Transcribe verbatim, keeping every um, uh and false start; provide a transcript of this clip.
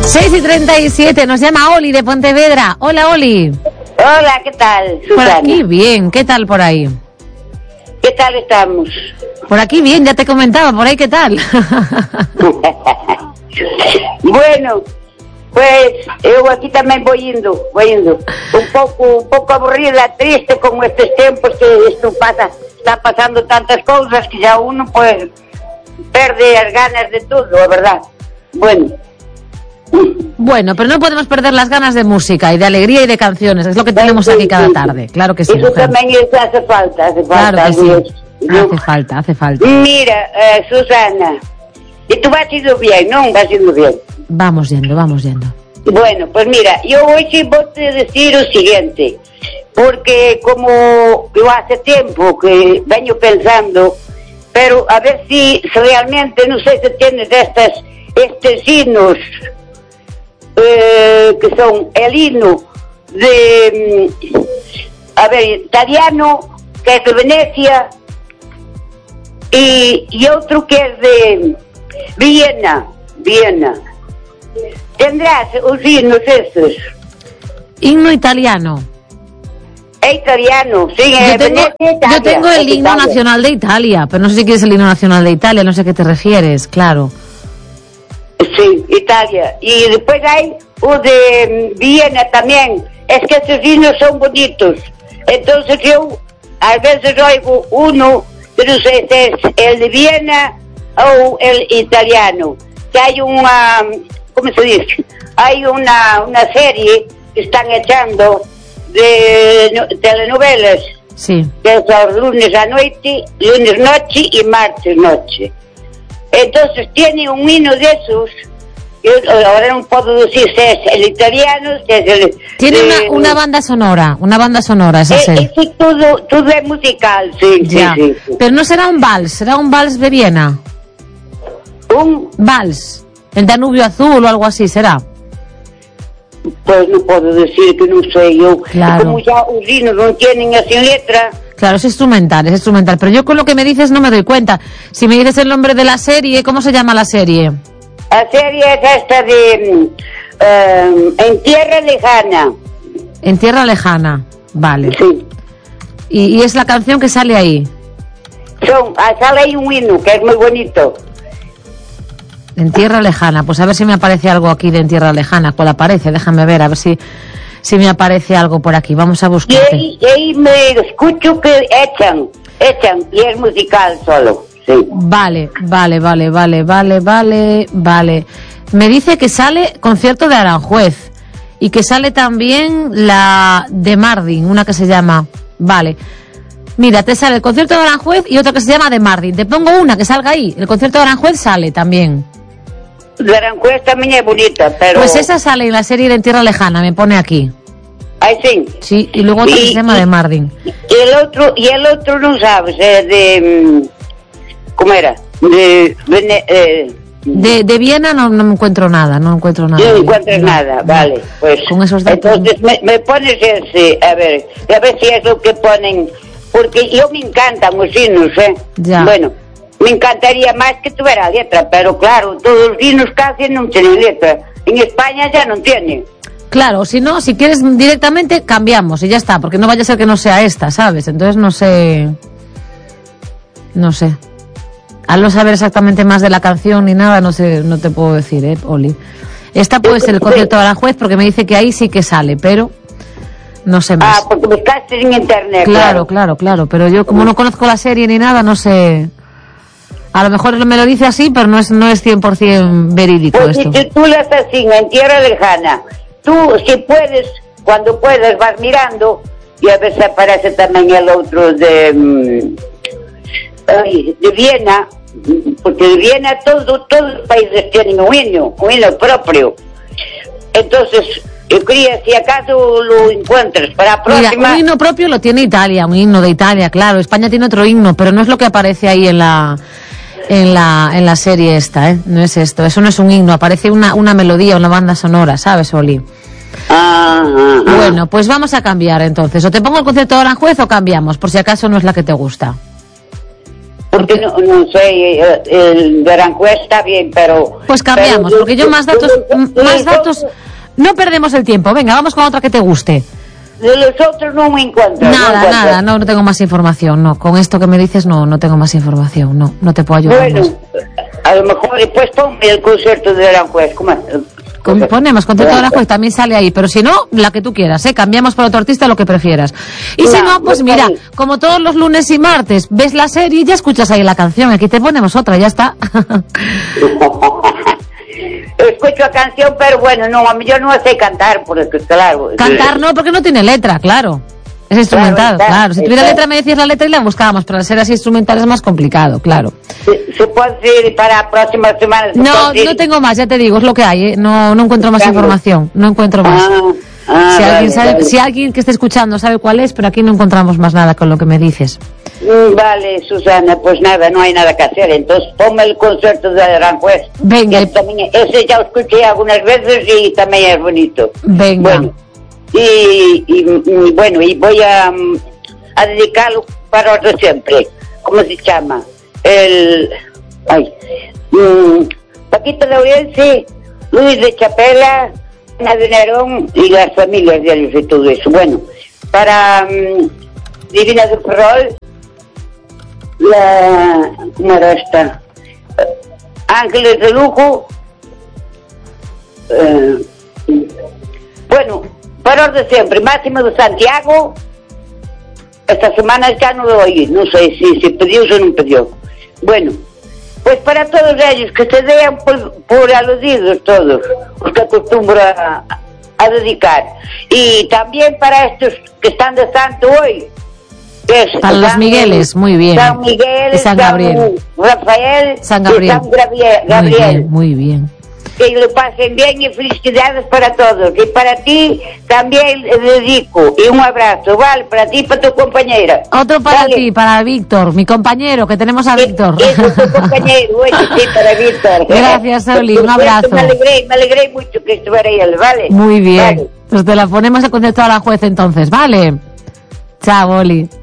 seis y treinta y siete, nos llama Oli de Pontevedra. Hola, Oli. Hola, ¿qué tal, Susana? Por aquí bien, ¿qué tal por ahí? ¿Qué tal estamos? Por aquí bien, ya te comentaba, por ahí ¿qué tal? Bueno, pues eu aquí tamén vou indo, vou indo. Un pouco, un pouco aburrida, triste con estes tempos que isto pasa, está pasando tantas cousas que ya uno pues perde as ganas de todo, a verdad. Bueno. Bueno, pero no podemos perder las ganas de música y de alegría y de canciones, es lo que tenemos sí, aquí cada sí, tarde, claro que sí. Eso mujer. tamén eso hace falta, hace falta. Claro que sí, Yo... hace falta, hace falta. Mira, uh, Susana, e tú vas indo bien, non? Vas indo bien. Vamos yendo, vamos yendo. Bueno, pues mira, yo hoy sí voy a decir lo siguiente, porque como yo hace tiempo que vengo pensando, pero a ver si realmente, no sé si tienes estas, estos himnos, eh, que son el himno de, a ver, italiano, que es de Venecia, y, y otro que es de Viena, Viena. ¿Tendrás os himnos estos? Himno italiano. Es italiano, sí. Yo tengo, Italia, yo tengo el himno Italia. nacional de Italia, pero no sé si quieres el himno nacional de Italia, no sé a qué te refieres, claro. Sí, Italia. Y después hay o de Viena también. Es que estos himnos son bonitos. Entonces yo a veces oigo uno, pero no sé si es el de Viena o el italiano. Que hay una... ¿Cómo se dice? Hay una, una serie que están echando de no, telenovelas. Sí. Que es los lunes a noche, lunes noche y martes noche. Entonces tiene un himno de esos. Yo ahora no puedo decir si es el italiano, si es el... Tiene eh, una, una banda sonora, una banda sonora, esa eh, serie. es todo, todo es musical, sí, Ya. sí, sí. Pero no será un vals, será un vals de Viena. Un, Vals. El Danubio Azul o algo así, será. pues no puedo decir que no sé yo. Claro. Como ya los himnos no tienen así letra. Claro, es instrumental, es instrumental. Pero yo con lo que me dices no me doy cuenta. Si me dices el nombre de la serie, ¿cómo se llama la serie? La serie es esta de eh, En Tierra Lejana. En Tierra Lejana, vale. Sí. Y, y es la canción que sale ahí. Son, ah, sale ahí un himno que es muy bonito. En Tierra Lejana, pues a ver si me aparece algo aquí de En Tierra Lejana. ¿Cuál aparece? Déjame ver, a ver si, si me aparece algo por aquí. Vamos a Y buscar. ahí, y ahí me escucho que echan, echan, y es musical solo, sí. Vale, vale, vale, vale, vale, vale, vale. Me dice que sale concierto de Aranjuez y que sale también la de Mardin, una que se llama. Vale. Mira, te sale el concierto de Aranjuez y otra que se llama de Mardin. Te pongo una que salga ahí. El concierto de Aranjuez sale también. De Aranjuez también es bonita, pero... Pues esa sale en la serie de En Tierra Lejana, me pone aquí. Ahí sí. Sí, y luego otra que se llama de Mardin. Y el otro, y el otro no sabes, eh, de... ¿Cómo era? De... de eh, De, de Viena no, no me encuentro nada, no encuentro nada. no encuentras No, nada, no. vale, pues... Con esos datos... Entonces me, me pones ese, a ver, a ver si es lo que ponen, porque yo me encantan los himnos, ¿eh? Ya. Bueno, me encantaría más que tuviera letra, pero claro, todos los himnos casi no tienen letra. En España ya no tienen. Claro, si no, si quieres directamente cambiamos y ya está, porque no vaya a ser que no sea esta, ¿sabes? Entonces no sé... No sé. Al no saber exactamente más de la canción ni nada, no sé, no te puedo decir, ¿eh, Oli? Esta puede ser el concierto de Aranjuez porque me dice que ahí sí que sale, pero no sé más. Ah, porque buscaste en internet. Claro, claro, claro, pero yo como no conozco la serie ni nada, no sé... A lo mejor me lo dice así, pero no es no es cien por ciento verídico Pues si esto. tú, tú las así, en Tierra Lejana, tú si puedes, cuando puedas vas mirando, y a veces aparece también el otro de, mm, ay, de Viena, porque de Viena todo, todos los países tienen un himno, un himno propio. Entonces, yo quería, si acaso lo encuentras para la próxima... Mira, un himno propio lo tiene Italia, un himno de Italia, claro. España tiene otro himno, pero no es lo que aparece ahí en la en la en la serie esta, ¿eh? No es esto, eso no es un himno, aparece una, una melodía, una banda sonora, ¿sabes, Oli? Ah, ah, ah. Bueno, pues vamos a cambiar entonces. O te pongo el concierto de Aranjuez o cambiamos, por si acaso no es la que te gusta. Porque no, no sé, el de Aranjuez está bien, pero... Pues cambiamos, pero, porque yo más datos, más datos... No perdemos el tiempo. Venga, vamos con otra que te guste. De los otros no me encuentro. Nada, no encuentro. nada, no, no tengo más información, no. Con esto que me dices, no, no tengo más información, no, no te puedo ayudar Bueno, más. a lo mejor después ponme el concierto de Aranjuez, ¿cómo es? Con, ponemos concierto de Aranjuez, también sale ahí, pero si no, la que tú quieras, ¿eh? Cambiamos por otro artista, lo que prefieras. Y no, si no, pues mira, ahí. Como todos los lunes y martes, ves la serie y ya escuchas ahí la canción, aquí te ponemos otra, ya está. Escucho la canción, pero bueno, no, a mí yo no sé cantar, porque claro... Cantar no, porque no tiene letra, claro. Es instrumental, claro. claro. Si tuviera letra me decías la letra y la buscábamos, pero al ser así instrumental es más complicado, claro. ¿Se, se puede decir para próximas semanas? No, no tengo más, ya te digo, es lo que hay, ¿eh? No, no encuentro más claro. información, no encuentro más. Ah, ah, si, vale, alguien sabe, vale. si alguien que esté escuchando sabe cuál es, pero aquí no encontramos más nada con lo que me dices. Vale, Susana, pues nada, no hay nada que hacer. Entonces ponme el concierto de Aranjuez. Venga. También, ese ya lo escuché algunas veces y también es bonito. Venga. Bueno, y, y, y bueno, y voy a, a dedicarlo para otro siempre. ¿Cómo se llama? El... Ay. Um, Paquito de Orense, Luis de Chapela, Ana de Nerón y las familias de ellos y todo eso. Bueno, para um, Divina del Ferrol, la... ¿cómo era esta? Ángeles de Lujo. Eh, bueno, para los de siempre, Máximo de Santiago. Esta semana ya no lo oí, no sé si se pidió o no pidió. Bueno, pues para todos ellos que se vean por, por aludidos todos, los que acostumbro a, a dedicar. Y también para estos que están de santo hoy. Es para los San, Migueles, muy bien. San Miguel, y San Gabriel. San Rafael, San Gabriel. Y San Gabriel. Gabriel. Muy bien, muy bien. Que lo pasen bien y felicidades para todos. Y para ti también le dedico. Y un abrazo, ¿vale? Para ti y para tu compañera. Otro para ¿vale? ti, para Víctor, mi compañero, que tenemos a Víctor. Ese es tu compañero, oye, sí, para Víctor. Gracias, Oli, un abrazo. Me alegré, me alegré mucho que estuviera él, ¿vale? Muy bien. Vale. Pues te la ponemos a concierto a la juez entonces, ¿vale? Chao, Oli.